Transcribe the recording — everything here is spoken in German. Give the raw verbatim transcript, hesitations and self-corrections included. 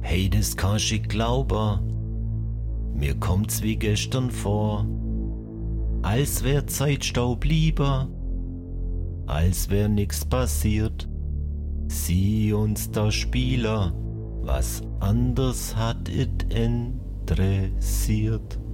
Hey, das kannst ich glauben, mir kommt's wie gestern vor, als wär Zeitstaub lieber, als wär nix passiert. Sieh uns da Spieler, was anders hat it interessiert.